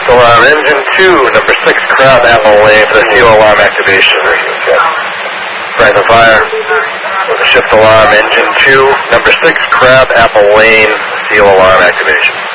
alarm. Engine 2, number 6, Crab Apple Lane for the fuel alarm activation. Right the fire. Shift alarm, engine 2, number 6, Crab Apple Lane, fuel alarm activation.